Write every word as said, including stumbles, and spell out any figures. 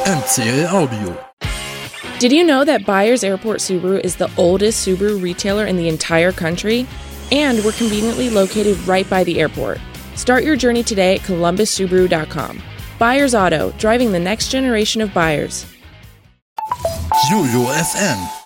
N C A Audio. Did you know that Byers Airport Subaru is the oldest Subaru retailer in the entire country? And we're conveniently located right by the airport. Start your journey today at columbus subaru dot com. Byers Auto, driving the next generation of buyers. Jojo F M.